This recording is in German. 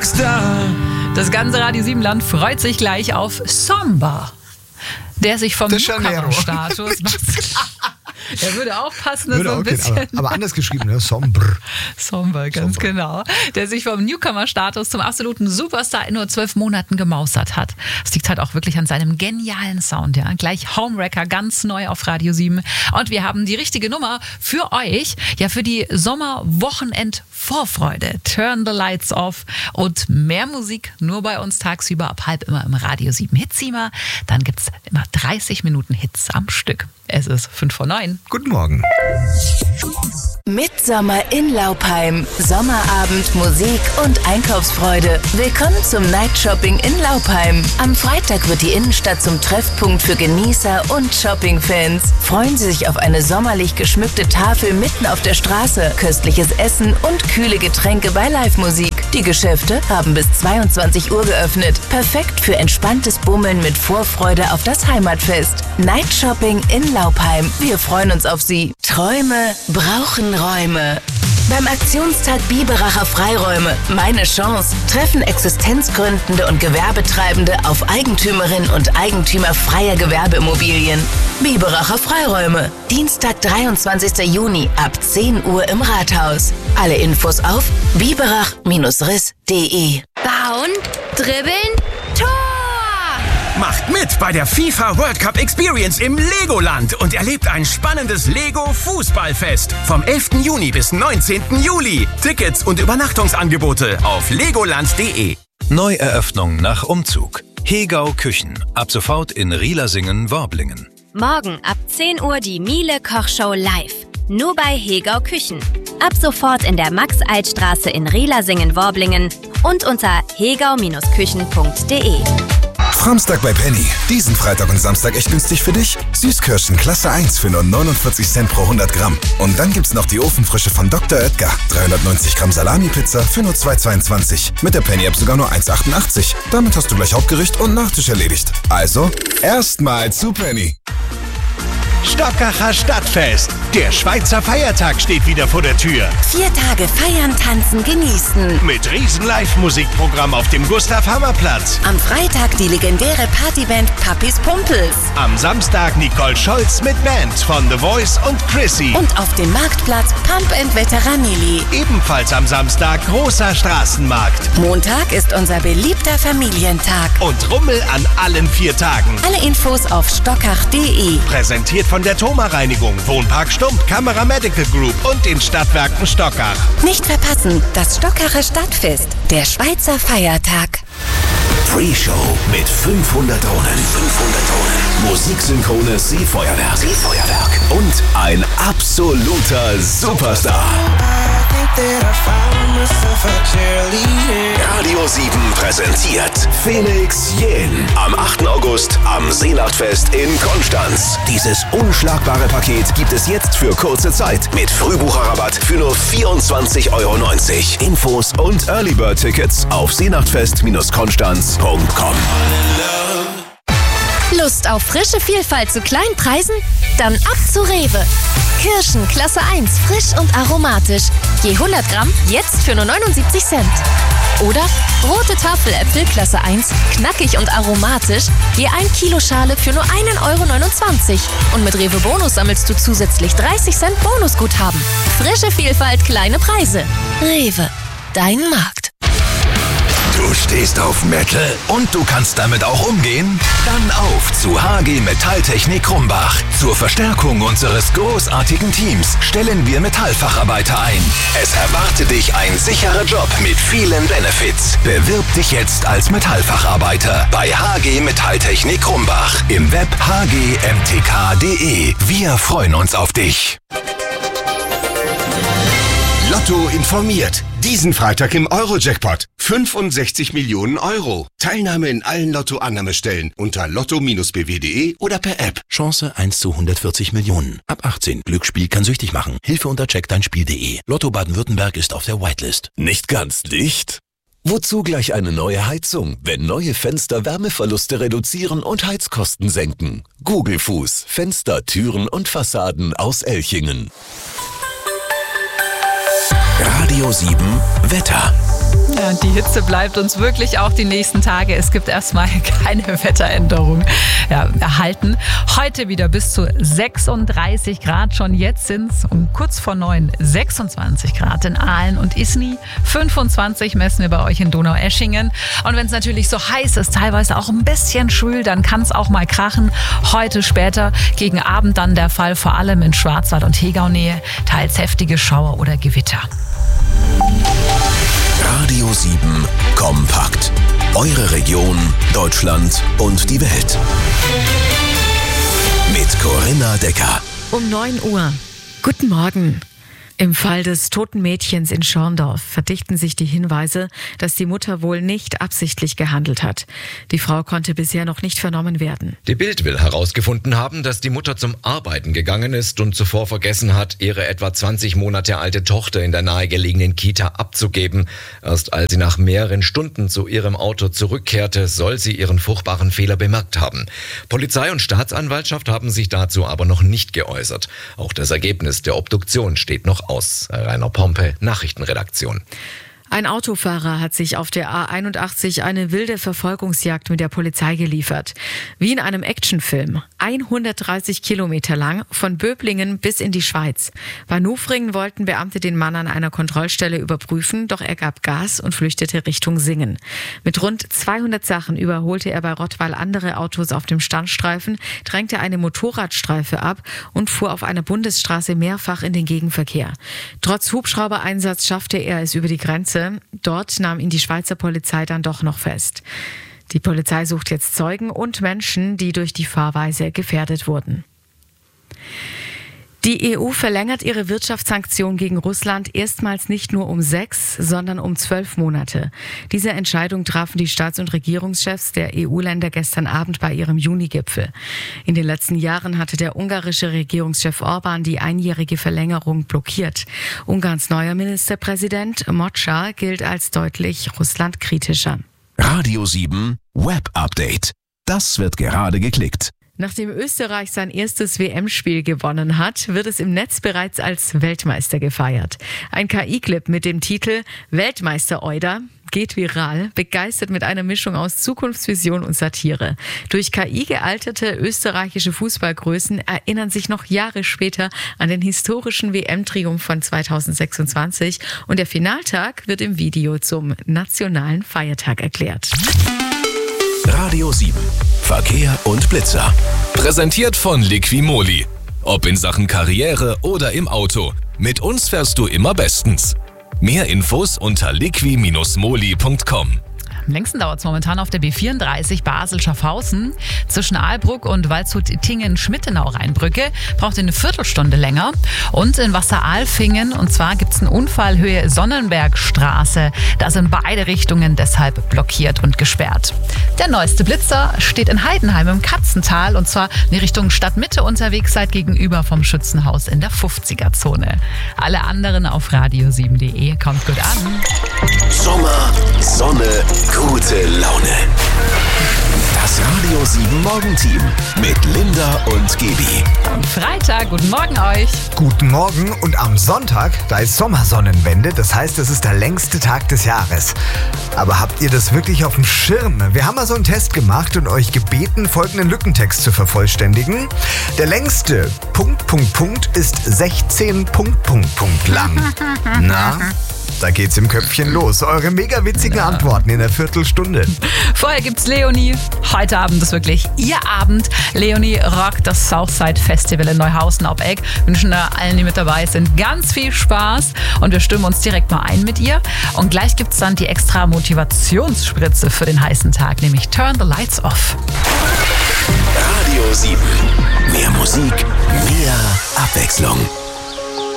Rockstar. Das ganze Radio 7 Land freut sich gleich auf Somba, der sich vom Newcomer-Status Er würde auch passen, so ein bisschen. Aber anders geschrieben, ne? Somber, ganz genau. Der sich vom Newcomer-Status zum absoluten Superstar in nur 12 Monaten gemausert hat. Das liegt halt auch wirklich an seinem genialen Sound. Ja? Gleich Homewrecker, ganz neu auf Radio 7. Und wir haben die richtige Nummer für euch, ja, für die Sommerwochenend-Vorfreude. Turn the Lights Off und mehr Musik nur bei uns tagsüber ab halb immer im Radio 7 Hitzimmer. Dann gibt es immer 30 Minuten Hits am Stück. Es ist 8:55. Guten Morgen. Mitsommer in Laupheim. Sommerabend, Musik und Einkaufsfreude. Willkommen zum Night Shopping in Laupheim. Am Freitag wird die Innenstadt zum Treffpunkt für Genießer und Shopping-Fans. Freuen Sie sich auf eine sommerlich geschmückte Tafel mitten auf der Straße, köstliches Essen und kühle Getränke bei Live-Musik. Die Geschäfte haben bis 22 Uhr geöffnet. Perfekt für entspanntes Bummeln mit Vorfreude auf das Heimatfest. Night Shopping in Laupheim. Wir freuen uns auf Sie. Träume brauchen Räume. Beim Aktionstag Biberacher Freiräume Meine Chance treffen Existenzgründende und Gewerbetreibende auf Eigentümerinnen und Eigentümer freier Gewerbeimmobilien. Biberacher Freiräume. Dienstag, 23. Juni ab 10 Uhr im Rathaus. Alle Infos auf biberach-riss.de. Bauen, dribbeln, Tor! Macht mit bei der FIFA World Cup Experience im Legoland und erlebt ein spannendes Lego-Fußballfest vom 11. Juni bis 19. Juli. Tickets und Übernachtungsangebote auf legoland.de. Neueröffnung nach Umzug. Hegau Küchen. Ab sofort in Rielasingen-Worblingen. Morgen ab 10 Uhr die Miele Kochshow live. Nur bei Hegau Küchen. Ab sofort in der Max-Alt-Straße in Rielasingen-Worblingen und unter hegau-küchen.de. Samstag bei Penny. Diesen Freitag und Samstag echt günstig für dich. Süßkirschen Klasse 1 für nur 49 Cent pro 100 Gramm. Und dann gibt's noch die Ofenfrische von Dr. Oetker. 390 Gramm Salami-Pizza für nur 2,22. Mit der Penny-App sogar nur 1,88. Damit hast du gleich Hauptgericht und Nachtisch erledigt. Also, erstmal zu Penny. Stockacher Stadtfest. Der Schweizer Feiertag steht wieder vor der Tür. 4 Tage feiern, tanzen, genießen. Mit riesen Live-Musikprogramm auf dem Gustav-Hammer-Platz. Am Freitag die legendäre Partyband Papis Pumpels. Am Samstag Nicole Scholz mit Band von The Voice und Chrissy. Und auf dem Marktplatz Pump & Veteranili. Ebenfalls am Samstag großer Straßenmarkt. Montag ist unser beliebter Familientag. Und Rummel an allen 4 Tagen. Alle Infos auf stockach.de. Präsentiert von der Thoma Reinigung, Wohnpark Stump, Kamera Medical Group und den Stadtwerken Stockach. Nicht verpassen, das Stockacher Stadtfest, der Schweizer Feiertag. Pre-Show mit 500 Drohnen. Musiksynchrones Seefeuerwerk. Und ein absoluter Superstar. Radio 7 präsentiert Felix Jähn am 8. August am Seenachtfest in Konstanz. Dieses unschlagbare Paket gibt es jetzt für kurze Zeit mit Frühbucherrabatt für nur 24,90 €. Infos und Early Bird Tickets auf seenachtfest-konstanz.com. Lust auf frische Vielfalt zu kleinen Preisen? Dann ab zu Rewe. Kirschen Klasse 1, frisch und aromatisch. Je 100 Gramm jetzt für nur 79 Cent. Oder rote Tafeläpfel Klasse 1, knackig und aromatisch. Je 1 Kilo Schale für nur 1,29 €. Und mit Rewe Bonus sammelst du zusätzlich 30 Cent Bonusguthaben. Frische Vielfalt, kleine Preise. Rewe, dein Markt. Du stehst auf Metal und du kannst damit auch umgehen? Dann auf zu HG Metalltechnik Krumbach. Zur Verstärkung unseres großartigen Teams stellen wir Metallfacharbeiter ein. Es erwartet dich ein sicherer Job mit vielen Benefits. Bewirb dich jetzt als Metallfacharbeiter bei HG Metalltechnik Krumbach. Im Web hgmtk.de. Wir freuen uns auf dich. Lotto informiert. Diesen Freitag im Euro-Jackpot. 65 Millionen €. Teilnahme in allen Lotto-Annahmestellen unter lotto-bw.de oder per App. Chance 1 zu 140 Millionen. Ab 18. Glücksspiel kann süchtig machen. Hilfe unter checkdeinspiel.de. Lotto Baden-Württemberg ist auf der Whitelist. Nicht ganz dicht? Wozu gleich eine neue Heizung, wenn neue Fenster Wärmeverluste reduzieren und Heizkosten senken? Gugelfuß. Fenster, Türen und Fassaden aus Elchingen. Radio 7 Wetter. Ja, die Hitze bleibt uns wirklich auch die nächsten Tage. Es gibt erstmal keine Wetteränderung erhalten. Heute wieder bis zu 36 Grad. Schon jetzt sind es um kurz vor 9 26 Grad in Aalen und Isny. 25 messen wir bei euch in Donaueschingen. Und wenn es natürlich so heiß ist, teilweise auch ein bisschen schwül, dann kann es auch mal krachen. Heute später gegen Abend dann der Fall, vor allem in Schwarzwald und Hegaunähe, teils heftige Schauer oder Gewitter. Radio 7 Kompakt. Eure Region, Deutschland und die Welt. Mit Corinna Decker. Um 9 Uhr. Guten Morgen. Im Fall des toten Mädchens in Schorndorf verdichten sich die Hinweise, dass die Mutter wohl nicht absichtlich gehandelt hat. Die Frau konnte bisher noch nicht vernommen werden. Die Bild will herausgefunden haben, dass die Mutter zum Arbeiten gegangen ist und zuvor vergessen hat, ihre etwa 20 Monate alte Tochter in der nahegelegenen Kita abzugeben. Erst als sie nach mehreren Stunden zu ihrem Auto zurückkehrte, soll sie ihren furchtbaren Fehler bemerkt haben. Polizei und Staatsanwaltschaft haben sich dazu aber noch nicht geäußert. Auch das Ergebnis der Obduktion steht noch aus. Rainer Pompe, Nachrichtenredaktion. Ein Autofahrer hat sich auf der A81 eine wilde Verfolgungsjagd mit der Polizei geliefert. Wie in einem Actionfilm. 130 Kilometer lang, von Böblingen bis in die Schweiz. Bei Nufringen wollten Beamte den Mann an einer Kontrollstelle überprüfen, doch er gab Gas und flüchtete Richtung Singen. Mit rund 200 Sachen überholte er bei Rottweil andere Autos auf dem Standstreifen, drängte eine Motorradstreife ab und fuhr auf einer Bundesstraße mehrfach in den Gegenverkehr. Trotz Hubschraubereinsatz schaffte er es über die Grenze. Dort nahm ihn die Schweizer Polizei dann doch noch fest. Die Polizei sucht jetzt Zeugen und Menschen, die durch die Fahrweise gefährdet wurden. Die EU verlängert ihre Wirtschaftssanktionen gegen Russland erstmals nicht nur um 6, sondern um 12 Monate. Diese Entscheidung trafen die Staats- und Regierungschefs der EU-Länder gestern Abend bei ihrem Juni-Gipfel. In den letzten Jahren hatte der ungarische Regierungschef Orbán die einjährige Verlängerung blockiert. Ungarns neuer Ministerpräsident Mocsa gilt als deutlich russlandkritischer. Radio 7 Web Update. Das wird gerade geklickt. Nachdem Österreich sein erstes WM-Spiel gewonnen hat, wird es im Netz bereits als Weltmeister gefeiert. Ein KI-Clip mit dem Titel Weltmeister Euder geht viral, begeistert mit einer Mischung aus Zukunftsvision und Satire. Durch KI gealterte österreichische Fußballgrößen erinnern sich noch Jahre später an den historischen WM-Triumph von 2026 und der Finaltag wird im Video zum nationalen Feiertag erklärt. Radio 7 Verkehr und Blitzer. Präsentiert von Liquimoli. Ob in Sachen Karriere oder im Auto. Mit uns fährst du immer bestens. Mehr Infos unter liqui-moli.com. Am längsten dauert es momentan auf der B34 Basel-Schaffhausen. Zwischen Aalbruck und Waldshut-Tingen-Schmittenau-Rheinbrücke braucht ihr eine Viertelstunde länger. Und in Wasser-Alfingen, und zwar gibt es einen Unfall Höhe Sonnenbergstraße. Da sind beide Richtungen deshalb blockiert und gesperrt. Der neueste Blitzer steht in Heidenheim im Katzental, und zwar in die Richtung Stadtmitte unterwegs seid, gegenüber vom Schützenhaus in der 50er-Zone. Alle anderen auf radio7.de. Kommt gut an. Sommer, Sonne, gute Laune. Das Radio 7 Morgenteam mit Linda und Gebi. Am Freitag, guten Morgen euch. Guten Morgen, und am Sonntag, da ist Sommersonnenwende, das heißt, es ist der längste Tag des Jahres. Aber habt ihr das wirklich auf dem Schirm? Wir haben mal so einen Test gemacht und euch gebeten, folgenden Lückentext zu vervollständigen. Der längste ... ist 16 ... lang. Na? Da geht's im Köpfchen los. Eure mega witzigen Antworten in der Viertelstunde. Vorher gibt's Leonie. Heute Abend ist wirklich ihr Abend. Leonie rockt das Southside Festival in Neuhausen auf Egg. Wünschen da allen, die mit dabei sind, ganz viel Spaß. Und wir stimmen uns direkt mal ein mit ihr. Und gleich gibt's dann die extra Motivationsspritze für den heißen Tag, nämlich Turn the Lights Off. Radio 7. Mehr Musik, mehr Abwechslung.